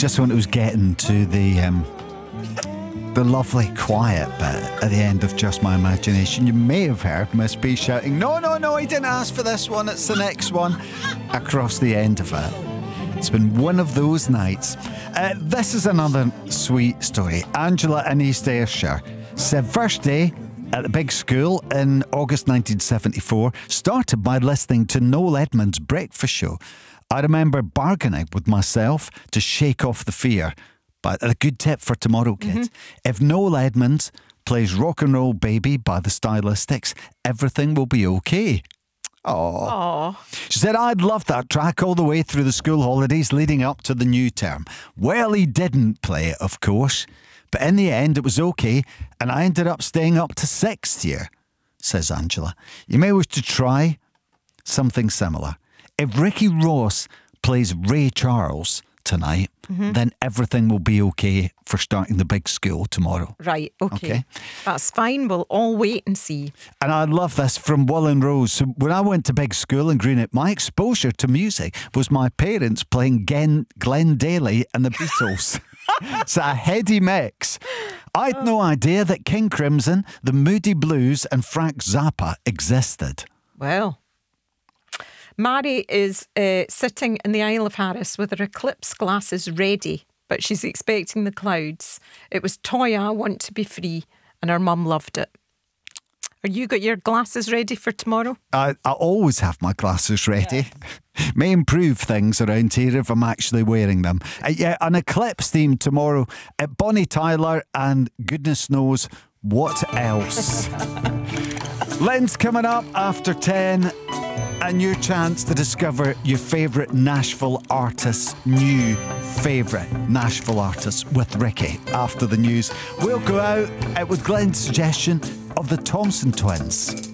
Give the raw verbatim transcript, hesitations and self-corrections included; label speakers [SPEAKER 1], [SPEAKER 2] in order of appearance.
[SPEAKER 1] just when it was getting to the um, the lovely quiet bit at the end of Just My Imagination, you may have heard Miss B shouting, "No, no, no, I didn't ask for this one, it's the next one," across the end of it. It's been one of those nights. Uh, this is another sweet story. Angela in East Ayrshire said first day at the big school in August nineteen seventy-four started by listening to Noel Edmonds' breakfast show. I remember bargaining with myself to shake off the fear. But a good tip for tomorrow, kids. Mm-hmm. If Noel Edmonds plays Rock and Roll Baby by the Stylistics, everything will be okay. Aww.
[SPEAKER 2] Aww.
[SPEAKER 1] She said, I'd loved that track all the way through the school holidays leading up to the new term. Well, he didn't play it, of course. But in the end, it was okay, and I ended up staying up to sixth year, says Angela. You may wish to try something similar. If Ricky Ross plays Ray Charles tonight, mm-hmm. then everything will be okay for starting the big school tomorrow.
[SPEAKER 2] Right, okay.
[SPEAKER 1] okay.
[SPEAKER 2] That's fine. We'll all wait and see.
[SPEAKER 1] And I love this from Will and Rose. So when I went to big school in Greenock, my exposure to music was my parents playing Glenn, Glenn Daly and the Beatles. It's a heady mix. I'd no idea that King Crimson, the Moody Blues and Frank Zappa existed.
[SPEAKER 2] Well, Mary is uh, sitting in the Isle of Harris with her eclipse glasses ready, but she's expecting the clouds. It was Toy I Want to Be Free, and her mum loved it. Are you got your glasses ready for tomorrow?
[SPEAKER 1] I, I always have my glasses ready. Yeah. May improve things around here if I'm actually wearing them. Uh, yeah, an eclipse theme tomorrow at Bonnie Tyler and goodness knows what else. Lynn's coming up after ten. And your chance to discover your favourite Nashville artists, new favourite Nashville artists with Ricky after the news. We'll go out with Glenn's suggestion of the Thompson Twins.